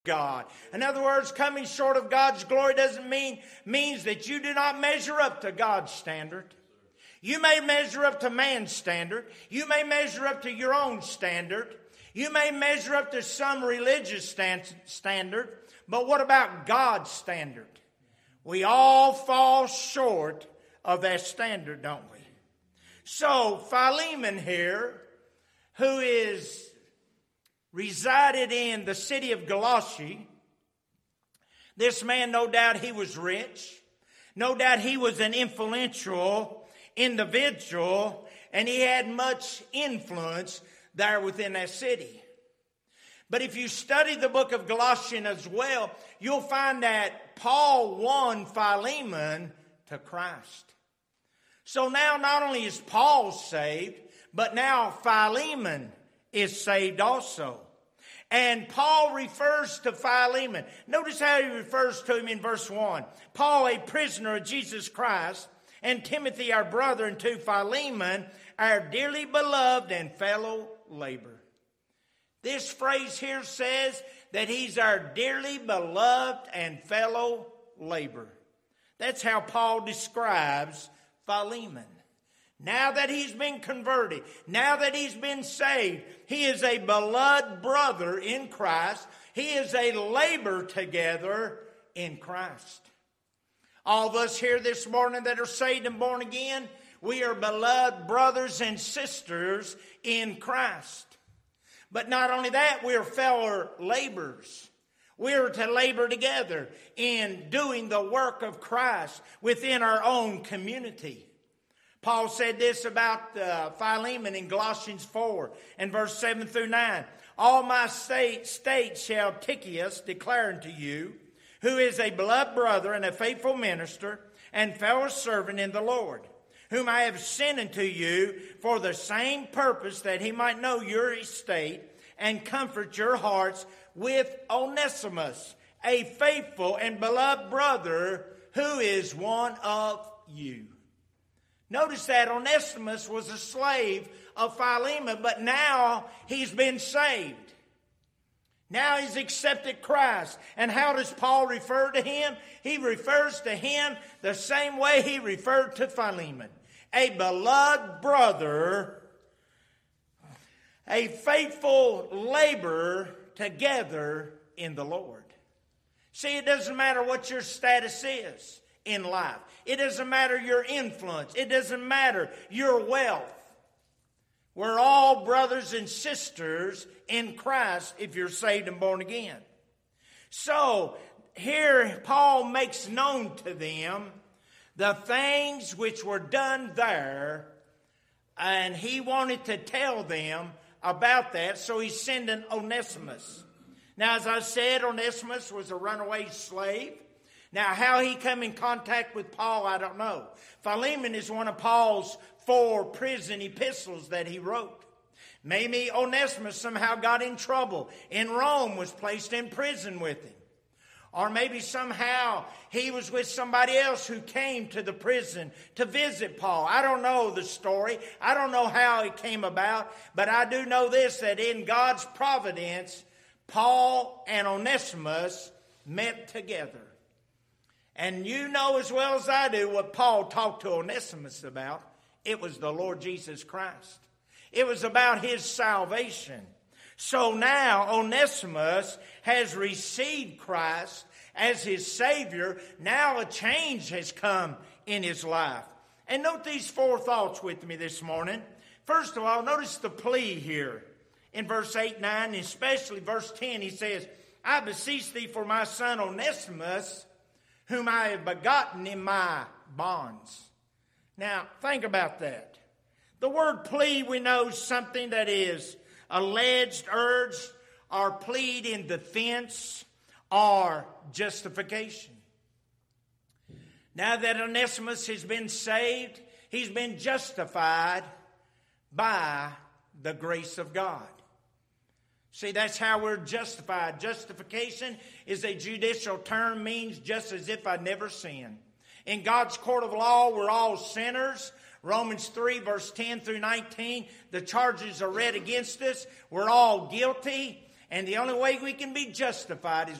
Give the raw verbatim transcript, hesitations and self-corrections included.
God. In other words, coming short of God's glory doesn't mean means that you do not measure up to God's standard. You may measure up to man's standard. You may measure up to your own standard. You may measure up to some religious stand, standard. But what about God's standard? We all fall short of that standard, don't we? So Philemon here, who is resided in the city of Colossae. This man, no doubt he was rich. No doubt he was an influential individual, and he had much influence there within that city. But if you study the book of Galatians as well, you'll find that Paul won Philemon to Christ. So now not only is Paul saved, but now Philemon is saved also. And Paul refers to Philemon. Notice how he refers to him in verse one. Paul, a prisoner of Jesus Christ, and Timothy, our brother, and to Philemon, our dearly beloved and fellow laborer. This phrase here says that he's our dearly beloved and fellow laborer. That's how Paul describes Philemon. Now that he's been converted, now that he's been saved, he is a beloved brother in Christ. He is a laborer together in Christ. All of us here this morning that are saved and born again, we are beloved brothers and sisters in Christ. But not only that, we are fellow laborers. We are to labor together in doing the work of Christ within our own community. Paul said this about uh, Philemon in Galatians four and verse seven through nine. All my state, state shall Tychicus declare unto you, who is a beloved brother and a faithful minister and fellow servant in the Lord, whom I have sent unto you for the same purpose, that he might know your estate and comfort your hearts with Onesimus, a faithful and beloved brother who is one of you. Notice that Onesimus was a slave of Philemon, but now he's been saved. Now he's accepted Christ. And how does Paul refer to him? He refers to him the same way he referred to Philemon. A beloved brother, a faithful laborer together in the Lord. See, it doesn't matter what your status is in life. It doesn't matter your influence. It doesn't matter your wealth. We're all brothers and sisters in Christ if you're saved and born again. So here Paul makes known to them the things which were done there, and he wanted to tell them about that, so he's sending Onesimus. Now, as I said, Onesimus was a runaway slave. Now, how he come in contact with Paul, I don't know. Philemon is one of Paul's four prison epistles that he wrote. Maybe Onesimus somehow got in trouble in Rome, was placed in prison with him. Or maybe somehow he was with somebody else who came to the prison to visit Paul. I don't know the story. I don't know how it came about. But I do know this, that in God's providence, Paul and Onesimus met together. And you know as well as I do what Paul talked to Onesimus about. It was the Lord Jesus Christ. It was about his salvation. So now Onesimus has received Christ as his Savior. Now a change has come in his life. And note these four thoughts with me this morning. First of all, notice the plea here in verse eight, nine, and especially verse ten. He says, I beseech thee for my son Onesimus, whom I have begotten in my bonds. Now, think about that. The word plea, we know, is something that is alleged, urged, or plead in defense or justification. Now that Onesimus has been saved, he's been justified by the grace of God. See, that's how we're justified. Justification is a judicial term, means just as if I never sinned. In God's court of law, we're all sinners. Romans three, verse ten through nineteen, the charges are read against us. We're all guilty. And the only way we can be justified is